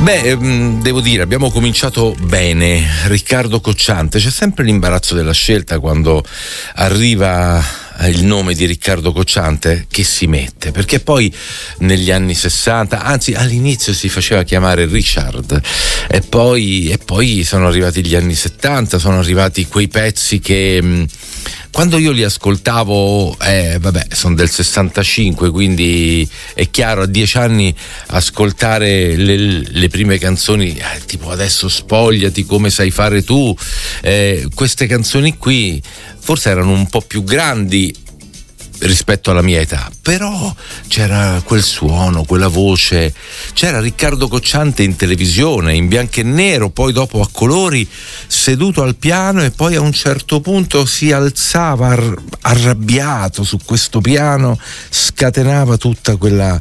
Devo dire, abbiamo cominciato bene. Riccardo Cocciante, c'è sempre l'imbarazzo della scelta quando arriva il nome di Riccardo Cocciante che si mette, perché poi negli anni 60, anzi all'inizio si faceva chiamare Richard e poi sono arrivati gli anni 70, sono arrivati quei pezzi che quando io li ascoltavo, sono del 65, quindi è chiaro, a 10 anni ascoltare le prime canzoni, tipo Adesso spogliati, Come sai fare tu, queste canzoni qui forse erano un po' più grandi rispetto alla mia età, però c'era quel suono, quella voce, c'era Riccardo Cocciante in televisione in bianco e nero, poi dopo a colori, seduto al piano, e poi a un certo punto si alzava arrabbiato su questo piano, scatenava tutta quella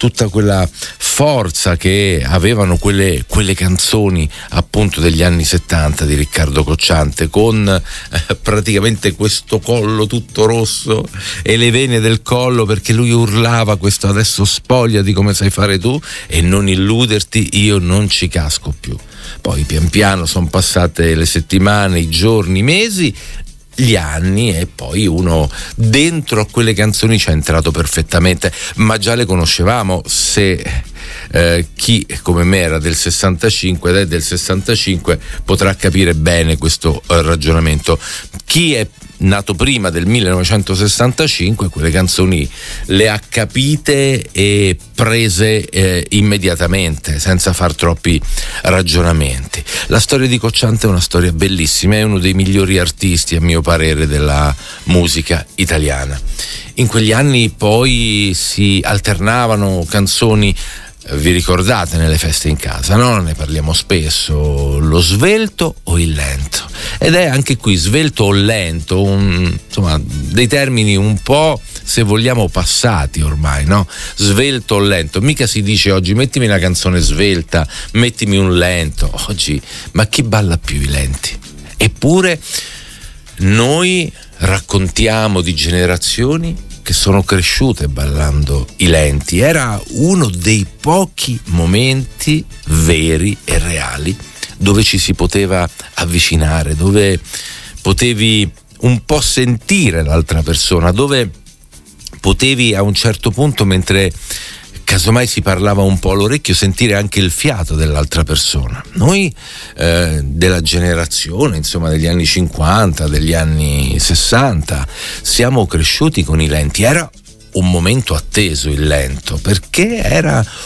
forza che avevano quelle canzoni appunto degli anni 70 di Riccardo Cocciante, con praticamente questo collo tutto rosso e le vene del collo, perché lui urlava questo Adesso spogliati, come sai fare tu, e non illuderti, io non ci casco più. Poi pian piano sono passate le settimane, i giorni, i mesi, gli anni, e poi uno dentro a quelle canzoni ci è entrato perfettamente, ma già le conoscevamo. Se chi come me era del 65 ed è del 65 potrà capire bene questo ragionamento. Chi è nato prima del 1965 quelle canzoni le ha capite e prese immediatamente, senza far troppi ragionamenti. La storia di Cocciante è una storia bellissima, è uno dei migliori artisti a mio parere della musica italiana. In quegli anni poi si alternavano canzoni, vi ricordate, nelle feste in casa, no? Ne parliamo spesso, lo svelto o il lento, ed è anche qui svelto o lento, insomma dei termini un po', se vogliamo, passati ormai, no? Svelto o lento, mica si dice oggi mettimi una canzone svelta, mettimi un lento, oggi ma chi balla più i lenti? Eppure noi raccontiamo di generazioni che sono cresciute ballando i lenti. Era uno dei pochi momenti veri e reali dove ci si poteva avvicinare, dove potevi un po' sentire l'altra persona, dove potevi a un certo punto, mentre casomai si parlava un po' all'orecchio, sentire anche il fiato dell'altra persona. Noi della generazione, insomma, degli anni 50, degli anni 60, siamo cresciuti con i lenti. Era un momento atteso il lento, perché era